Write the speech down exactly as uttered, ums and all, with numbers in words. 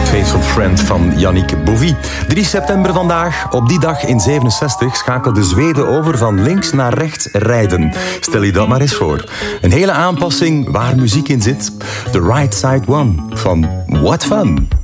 Faithful Friend van Yannick Bouvy. drie september vandaag. Op die dag in zevenenzestig schakelde Zweden over van links naar rechts rijden. Stel je dat maar eens voor. Een hele aanpassing waar muziek in zit. The Right Side One van What Fun.